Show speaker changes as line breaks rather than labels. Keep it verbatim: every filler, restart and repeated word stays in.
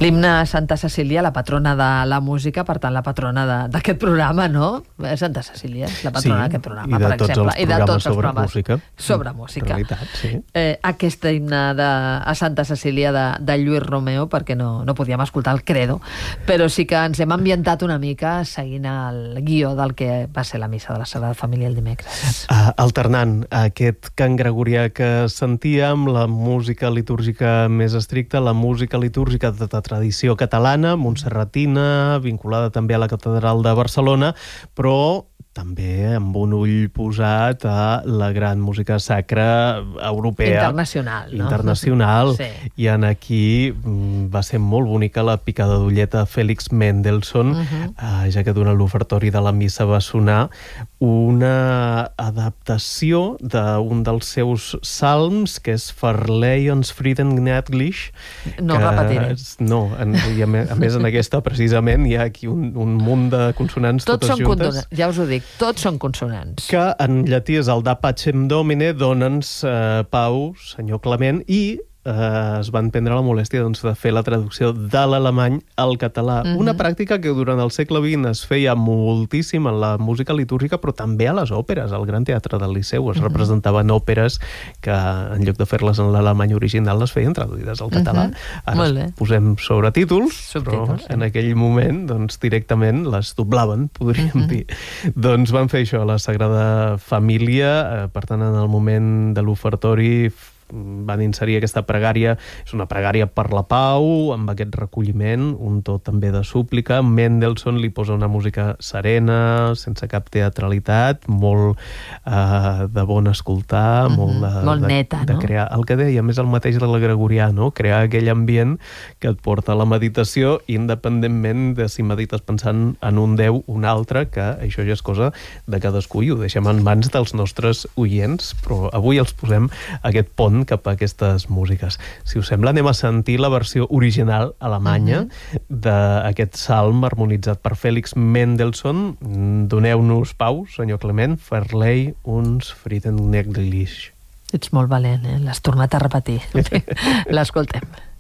L'himne a Santa Cecília, la patrona de la música, per tant, la patrona d'aquest programa, no? Santa Cecília, la patrona
sí,
d'aquest programa,
per
exemple.
I de tots els programes sobre música.
Sobre música.
Realitat, sí.
Eh, aquest himne de, a Santa Cecília de, de Lluís Romeu, perquè no, no podíem escoltar el credo, però sí que ens hem ambientat una mica seguint el guió del que va ser la missa de la Sagrada Família el dimecres.
Uh, alternant aquest cant gregorià que sentíem, la música litúrgica més estricta, la música litúrgica de la tradició catalana, montserratina, vinculada també a la Catedral de Barcelona, però també amb un ull posat a la gran música sacra europea.
Internacional, no?
Internacional.
Sí.
I en aquí va ser molt bonica la picada d'ulleta Félix Mendelssohn, uh -huh. eh, ja que durant l'ofertori de la missa va sonar una adaptació d'un dels seus salms, que és Verleihens Frieden gnädlich.
No que, repetiré.
No, en, i a, més, a més en aquesta precisament hi ha aquí un, un munt de consonants
Tots
totes
són
juntes.
Consonants, ja us ho dic, tots són consonants.
Que en llatí és el da pacem domine, dona'ns eh, pau, senyor Clement, i eh, es van prendre la molèstia doncs, de fer la traducció de l'alemany al català. Uh-huh. Una pràctica que durant el segle vint es feia moltíssim en la música litúrgica, però també a les òperes. Al Gran Teatre del Liceu es uh-huh. representaven òperes que, en lloc de fer-les en l'alemany original, les feien traduïdes al català. Uh-huh. Ara posem sobretítols,
Subtítols,
però sí. En aquell moment doncs, directament les doblaven, podríem uh-huh. dir. Doncs van fer això a la Sagrada Família, eh, per tant, en el moment de l'ofertori van inserir aquesta pregària, és una pregària per la pau, amb aquest recolliment, un to també de súplica. Mendelssohn li posa una música serena, sense cap teatralitat, molt eh, de bon escoltar, mm-hmm. molt, de,
molt
de,
neta,
de
no?
crear, el que deia, més el mateix de la Gregorià, no? Crear aquell ambient que et porta a la meditació, independentment de si medites pensant en un déu o un altre, que això ja és cosa de cadascú i ho deixem en mans dels nostres oients, però avui els posem aquest pont cap a aquestes músiques. Si us sembla, anem a sentir la versió original alemanya uh-huh. d'aquest salm harmonitzat per Félix Mendelssohn. Doneu-nos pau, senyor Clement, Verleih uns Frieden gnädlich.
Ets molt valent, eh? L'has tornat a repetir. L'escoltem.